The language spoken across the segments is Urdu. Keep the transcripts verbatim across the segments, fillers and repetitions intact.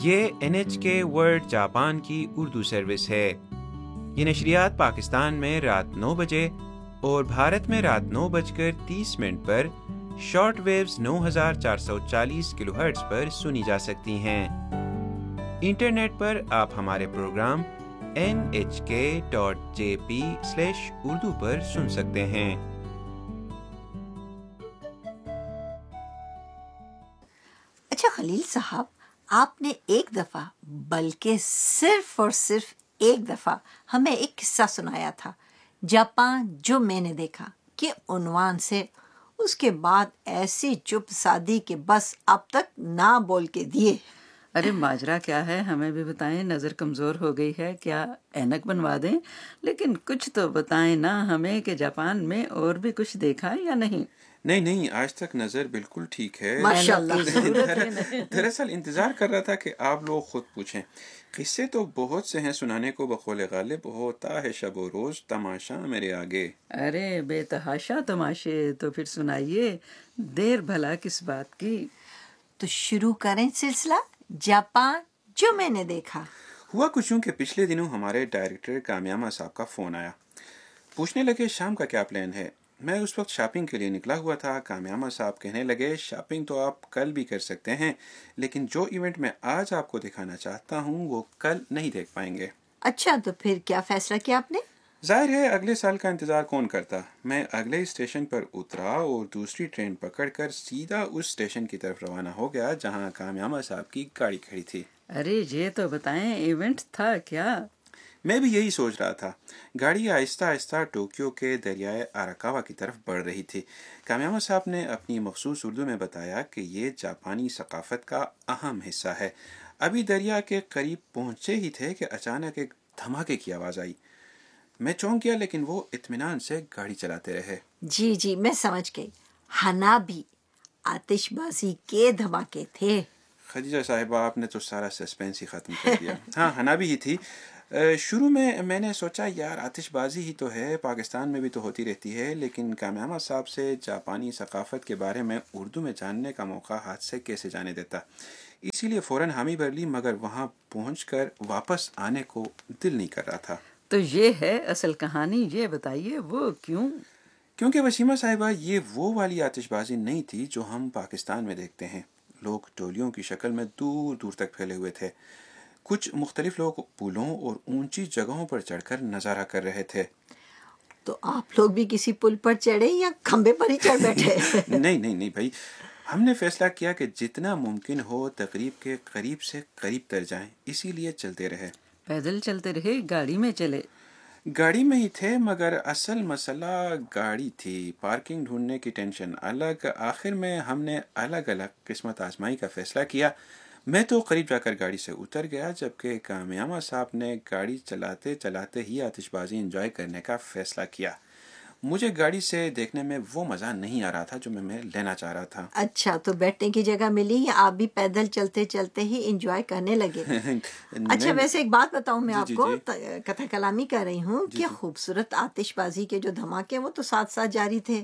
یہ این ایچ کے ورلڈ جاپان کی اردو سروس ہے۔ یہ نشریات پاکستان میں رات نو بجے اور بھارت میں رات نو بج کر تیس منٹ پر شارٹ ویوز نو ہزار چار سو چالیس کلو ہرٹز پر سنی جا سکتی ہیں۔ انٹرنیٹ پر آپ ہمارے پروگرام این ایچ کے dot J P slash Urdu پر سن سکتے ہیں۔ اچھا خلیل صاحب، آپ نے ایک دفعہ بلکہ صرف اور صرف ایک دفعہ ہمیں ایک قصہ سنایا تھا، جاپان جو میں نے دیکھا کہ عنوان سے۔ اس کے بعد ایسی چپ سادی کہ بس اب تک نہ بول کے دیے۔ ارے ماجرا کیا ہے، ہمیں بھی بتائیں، نظر کمزور ہو گئی ہے کیا؟ اینک بنوا دیں، لیکن کچھ تو بتائیں نا ہمیں کہ جاپان میں اور بھی کچھ دیکھا یا نہیں؟ نہیں نہیں، آج تک نظر بالکل ٹھیک ہے ماشاءاللہ۔ دراصل انتظار کر رہا تھا کہ آپ لوگ خود پوچھیں۔ قصے تو بہت سے ہیں سنانے کو، بقول غالب ہوتا ہے شب و روز تماشا میرے آگے۔ ارے بے تحاشا تماشے، تو پھر سنائیے، دیر بھلا کس بات کی؟ تو شروع کریں سلسلہ جاپان جو میں نے دیکھا۔ ہوا کچھ یوں کہ پچھلے دنوں ہمارے ڈائریکٹر کامیامہ صاحب کا فون آیا، پوچھنے لگے شام کا کیا پلان ہے۔ میں اس وقت شاپنگ کے لیے نکلا ہوا تھا۔ کامیامہ صاحب کہنے لگے شاپنگ تو آپ کل بھی کر سکتے ہیں، لیکن جو ایونٹ میں آج آپ کو دکھانا چاہتا ہوں وہ کل نہیں دیکھ پائیں گے۔ اچھا، تو پھر کیا فیصلہ کیا آپ نے؟ ظاہر ہے اگلے سال کا انتظار کون کرتا۔ میں اگلے اسٹیشن پر اترا اور دوسری ٹرین پکڑ کر سیدھا اس اسٹیشن کی طرف روانہ ہو گیا جہاں کامیامہ صاحب کی گاڑی کھڑی تھی۔ ارے یہ تو بتائیں، ایونٹ تھا کیا؟ میں بھی یہی سوچ رہا تھا۔ گاڑی آہستہ آہستہ ٹوکیو کے دریائے آراکاوا کی طرف بڑھ رہی تھی۔ کامیامہ صاحب نے اپنی مخصوص اردو میں بتایا کہ یہ جاپانی ثقافت کا اہم حصہ ہے۔ ابھی دریا کے قریب پہنچے ہی تھے کہ اچانک ایک دھماکے کی آواز آئی۔ میں چونک گیا، لیکن وہ اطمینان سے گاڑی چلاتے رہے۔ جی جی میں سمجھ گئی، ہنابی آتش بازی کے دھماکے تھے۔ خدیجہ صاحبہ، آپ نے تو سارا سسپینس ہی ختم کر دیا۔ ہاں، ہنابی ہی تھی۔ شروع میں میں نے سوچا یار آتش بازی ہی تو ہے، پاکستان میں بھی تو ہوتی رہتی ہے، لیکن کامیامہ صاحب سے جاپانی ثقافت کے بارے میں اردو میں جاننے کا موقع ہاتھ سے کیسے جانے دیتا، اسی لیے فوراً حامی بھر لی، مگر وہاں پہنچ کر واپس آنے کو دل نہیں کر رہا تھا۔ تو یہ ہے اصل کہانی، یہ بتائیے وہ کیوں؟ کیونکہ وسیمہ صاحبہ یہ وہ والی آتش بازی نہیں تھی جو ہم پاکستان میں دیکھتے ہیں۔ لوگ ٹولیوں کی شکل میں دور دور تک پھیلے ہوئے تھے۔ کچھ مختلف لوگ پلوں اور اونچی جگہوں پر چڑھ کر نظارہ کر رہے تھے۔ تو آپ لوگ بھی کسی پل پر چڑھے یا کھمبے پر ہی چڑھ بیٹھے؟ نہیں نہیں نہیں بھائی، ہم نے فیصلہ کیا کہ جتنا ممکن ہو تقریب کے قریب سے قریب تر جائیں، اسی لیے چلتے رہے۔ پیدل چلتے رہے، گاڑی میں چلے؟ گاڑی میں ہی تھے، مگر اصل مسئلہ گاڑی تھی، پارکنگ ڈھونڈنے کی ٹینشن الگ۔ آخر میں ہم نے الگ الگ قسمت آزمائی کا فیصلہ کیا۔ میں تو قریب جا کر گاڑی سے اتر گیا، جبکہ کامیامہ صاحب نے گاڑی چلاتے چلاتے ہی آتش بازی انجوائے کرنے کا فیصلہ کیا۔ مجھے گاڑی سے دیکھنے میں وہ مزہ نہیں آ رہا تھا جو میں میں لینا چاہ رہا تھا۔ اچھا، تو بیٹھنے کی جگہ ملی یا آپ بھی پیدل چلتے چلتے ہی انجوائے کرنے لگے؟ اچھا ویسے ایک بات بتاؤں میں آپ کو، کتھا کلامی کر رہی ہوں کہ خوبصورت آتش بازی کے جو دھماکے وہ تو ساتھ ساتھ جاری تھے،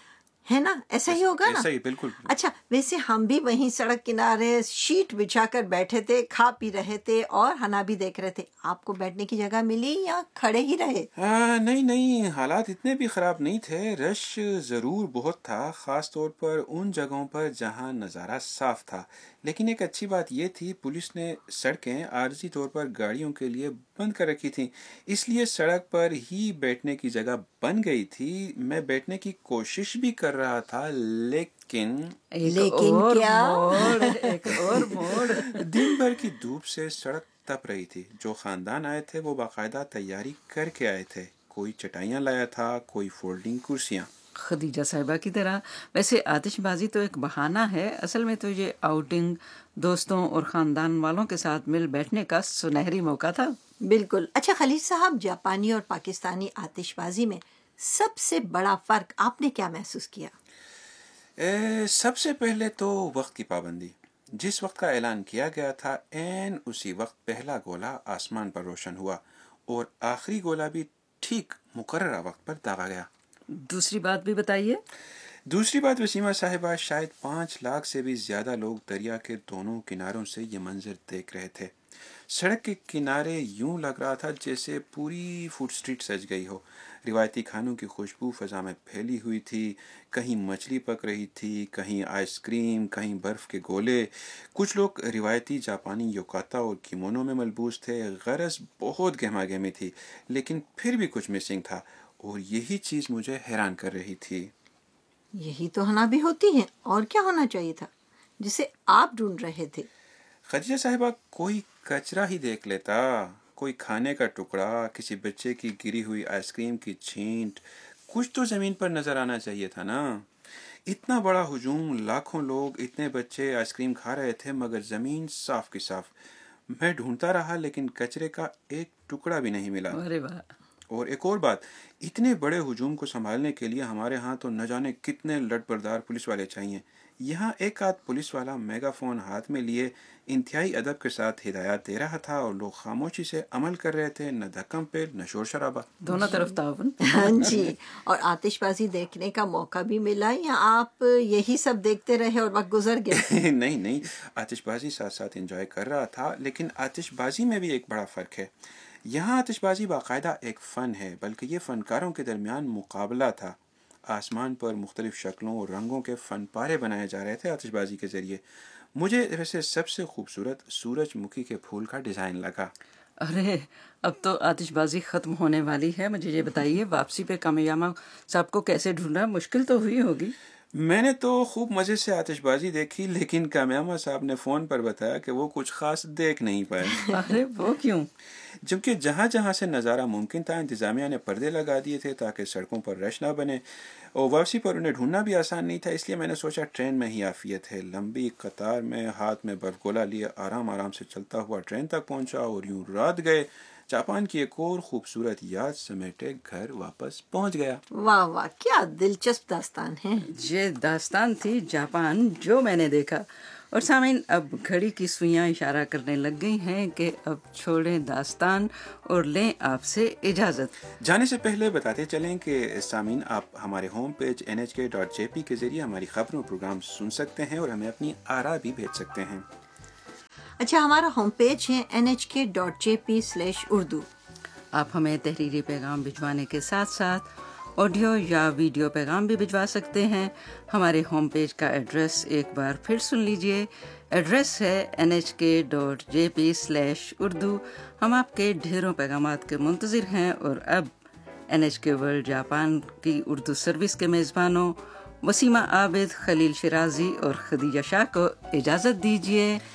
ہے نا؟ ایسا ہی ہوگا نا؟ ایسا ہی بالکل۔ اچھا ویسے ہم بھی وہیں سڑک کنارے شیٹ بچھا کر بیٹھے تھے، کھا پی رہے تھے اور ہنا بھی دیکھ رہے تھے۔ آپ کو بیٹھنے کی جگہ ملی یا کھڑے ہی رہے؟ نہیں نہیں، حالات اتنے بھی خراب نہیں تھے، رش ضرور بہت تھا، خاص طور پر ان جگہوں پر جہاں نظارہ صاف تھا، لیکن ایک اچھی بات یہ تھی پولیس نے سڑکیں عارضی طور پر گاڑیوں کے لیے بند کر رکھی تھیں، اس لیے سڑک پر ہی بیٹھنے کی جگہ بن گئی تھی۔ میں بیٹھنے کی کوشش بھی کر رہا تھا، لیکن لیکن کیا؟ ایک اور موڑ۔ دن بھر کی دھوپ سے سڑک تپ رہی تھی۔ جو خاندان آئے تھے وہ باقاعدہ تیاری کر کے آئے تھے، کوئی چٹائیاں لایا تھا، کوئی فولڈنگ کرسیاں۔ خدیجہ صاحبہ کی طرح۔ ویسے آتش بازی تو ایک بہانہ ہے، اصل میں تو یہ آؤٹنگ دوستوں اور خاندان والوں کے ساتھ مل بیٹھنے کا سنہری موقع تھا۔ بالکل۔ اچھا خلیل صاحب، جاپانی اور پاکستانی آتش بازی میں سب سے بڑا فرق آپ نے کیا محسوس کیا؟ اے سب سے پہلے تو وقت کی پابندی۔ جس وقت کا اعلان کیا گیا تھا عین اسی وقت پہلا گولہ آسمان پر روشن ہوا اور آخری گولہ بھی ٹھیک مقررہ وقت پر داغا گیا۔ دوسری بات بھی بتائیے۔ دوسری بات وسیمہ صاحبہ، شاید پانچ لاکھ سے بھی زیادہ لوگ دریا کے دونوں کناروں سے یہ منظر دیکھ رہے تھے۔ سڑک کے کنارے یوں لگ رہا تھا جیسے پوری فوڈ اسٹریٹ سج گئی ہو۔ روایتی کھانوں کی خوشبو فضا میں پھیلی ہوئی تھی، کہیں مچھلی پک رہی تھی، کہیں آئس کریم، کہیں برف کے گولے۔ کچھ لوگ روایتی جاپانی یوکاتا اور کیمونو میں ملبوس تھے۔ غرض بہت گہما گہمی تھی، لیکن پھر بھی کچھ مسنگ تھا، اور یہی چیز مجھے حیران کر رہی تھی۔ یہی تو ہنابی ہوتی ہیں، اور کیا ہونا چاہیے تھا جسے آپ ڈھونڈ رہے تھے؟ خدیجہ صاحبہ، کوئی کچرا ہی دیکھ لیتا، کوئی کھانے کا ٹکڑا، کسی بچے کی گری ہوئی آئس کریم کی چھینٹ، کچھ تو زمین پر نظر آنا چاہیے تھا نا۔ اتنا بڑا ہجوم، لاکھوں لوگ، اتنے بچے آئس کریم کھا رہے تھے، مگر زمین صاف کی صاف۔ میں ڈھونڈتا رہا لیکن کچرے کا ایک ٹکڑا بھی نہیں ملا۔ ارے واہ! اور ایک اور بات، اتنے بڑے ہجوم کو سنبھالنے کے لیے ہمارے ہاں تو نہ جانے کتنے لٹ بردار پولیس والے چاہیے۔ یہاں ایک آدھ پولیس والا میگا فون ہاتھ میں لیے انتہائی ادب کے ساتھ ہدایات دے رہا تھا، اور لوگ خاموشی سے عمل کر رہے تھے، نہ دھکم پیر نہ شور شرابہ۔ دونوں طرف تعاون۔ ہاں جی، اور آتش بازی دیکھنے کا موقع بھی ملا یا آپ یہی سب دیکھتے رہے اور وقت گزر گیا؟ نہیں نہیں، آتش بازی ساتھ ساتھ انجوائے کر رہا تھا، لیکن آتش بازی میں بھی ایک بڑا فرق ہے۔ یہاں آتش بازی باقاعدہ ایک فن ہے، بلکہ یہ فنکاروں کے درمیان مقابلہ تھا۔ آسمان پر مختلف شکلوں اور رنگوں کے فن پارے بنائے جا رہے تھے آتش بازی کے ذریعے۔ مجھے ویسے سب سے خوبصورت سورج مکھی کے پھول کا ڈیزائن لگا۔ ارے اب تو آتش بازی ختم ہونے والی ہے، مجھے یہ بتائیے واپسی پہ کامیامہ صاحب کو کیسے ڈھونڈا؟ مشکل تو ہوئی ہوگی۔ میں نے تو خوب مزے سے آتش بازی دیکھی، لیکن کامیامہ صاحب نے فون پر بتایا کہ وہ کچھ خاص دیکھ نہیں پائے۔ ارے وہ کیوں؟ جبکہ جہاں جہاں سے نظارہ ممکن تھا انتظامیہ نے پردے لگا دیے تھے تاکہ سڑکوں پر رش نہ بنے، اور واپسی پر انہیں ڈھونڈنا بھی آسان نہیں تھا۔ اس لیے میں نے سوچا ٹرین میں ہی عافیت ہے۔ لمبی قطار میں ہاتھ میں برف گولا لیے آرام آرام سے چلتا ہوا ٹرین تک پہنچا، اور یوں رات گئے جاپان کی ایک اور خوبصورت یاد سمیٹے گھر واپس پہنچ گیا۔ واہ واہ، کیا دلچسپ داستان ہے۔ یہ داستان تھی جاپان جو میں نے دیکھا۔ اور سامعین، اب گھڑی کی سوئیاں اشارہ کرنے لگ گئی ہیں کہ اب چھوڑیں داستان اور لیں آپ سے اجازت۔ جانے سے پہلے بتاتے چلیں کہ سامعین، آپ ہمارے ہوم پیج این ایچ کے ڈاٹ جے پی کے ذریعے ہماری خبروں پروگرام سن سکتے ہیں، اور ہمیں اپنی آراء بھی بھیج سکتے ہیں۔ اچھا، ہمارا ہوم پیج ہے این ایچ کے dot J P slash Urdu. آپ ہمیں تحریری پیغام بھجوانے کے ساتھ ساتھ آڈیو یا ویڈیو پیغام بھی بھجوا سکتے ہیں۔ ہمارے ہوم پیج کا ایڈریس ایک بار پھر سن لیجئے۔ ایڈریس ہے این ایچ کے dot J P slash Urdu. ہم آپ کے ڈھیروں پیغامات کے منتظر ہیں، اور اب این ایچ کے ورلڈ جاپان کی اردو سروس کے میزبانوں وسیمہ عابد، خلیل شرازی اور خدیجہ شاہ کو اجازت دیجیے۔